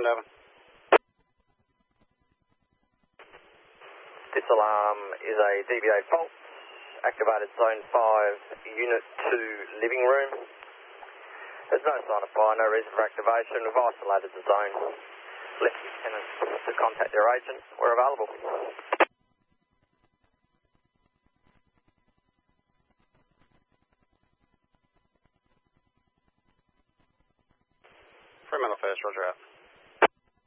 Affirmative, Devon. This alarm is a DVA fault. Activated Zone 5, Unit 2, living room. There's no sign of fire, no reason for activation. We've isolated the zone. Left lieutenants to contact their agent. We're available. Fremantle First, roger out.